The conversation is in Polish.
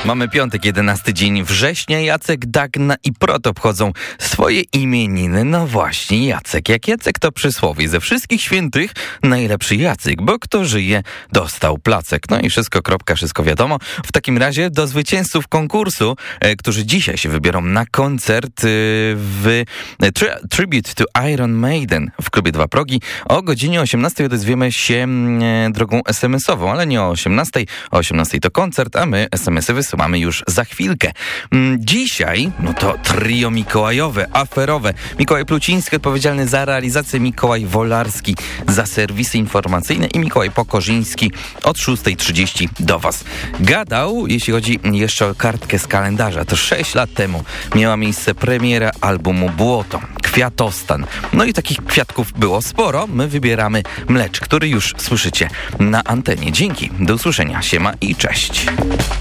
Mamy piątek, 11 dzień września. Jacek, Dagna i Prot obchodzą swoje imieniny. No właśnie, Jacek. Jak Jacek to przysłowie. Ze wszystkich świętych najlepszy Jacek, bo kto żyje, dostał placek. No i wszystko, kropka, wszystko wiadomo. W takim razie do zwycięzców konkursu, którzy dzisiaj się wybiorą na koncert w Tribute to Iron Maiden w klubie 2 Progi. O godzinie 18 odezwiemy się drogą SMS-ową, ale nie o 18. O 18 to koncert, a my SMS-y wysyłamy już za chwilkę. Dzisiaj, no to trio mikołajowe, aferowe. Mikołaj Pluciński odpowiedzialny za realizację, Mikołaj Wolarski za serwisy informacyjne i Mikołaj Pokorzyński od 6:30 do was. Gadał, jeśli chodzi jeszcze o kartkę z kalendarza, to 6 lat temu miała miejsce premiera albumu Błoto, Kwiatostan. No i takich kwiatków było sporo. My wybieramy mlecz, który już słyszycie na antenie. Dzięki, do usłyszenia, siema i cześć.